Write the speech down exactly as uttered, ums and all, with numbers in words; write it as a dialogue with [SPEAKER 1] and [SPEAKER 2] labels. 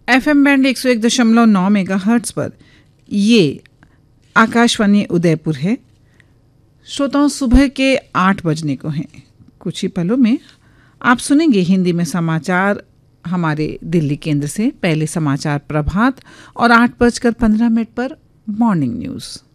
[SPEAKER 1] F M band एक सौ एक दशमलव नौ मेगा हर्ट्स पर ये आकाशवाणी उदयपुर है। श्रोताओं, सुबह के आठ बजने को हैं। कुछ ही पलों में आप सुनेंगे हिंदी में समाचार हमारे दिल्ली केंद्र से। पहले समाचार प्रभात और आठ बजकर पंद्रह मिनट पर मॉर्निंग न्यूज़।